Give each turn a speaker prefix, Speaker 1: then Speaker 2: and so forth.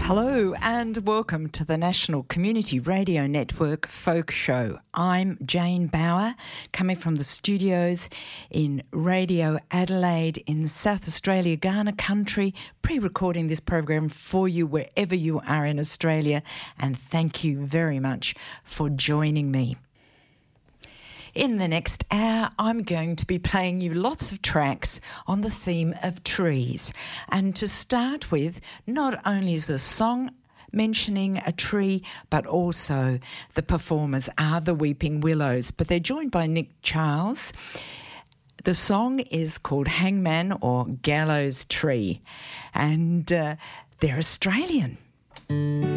Speaker 1: Hello and welcome to the National Community Radio Network Folk Show. I'm Jane Bauer, coming from the studios in Radio Adelaide in South Australia, Kaurna country, pre-recording this program for you wherever you are in Australia, and thank you very much for joining me. In the next hour, I'm going to be playing you lots of tracks on the theme of trees. And to start with, not only is the song mentioning a tree, but also the performers are the Weeping Willows. But they're joined by Nick Charles. The song is called Hangman or Gallows Tree, and they're Australian.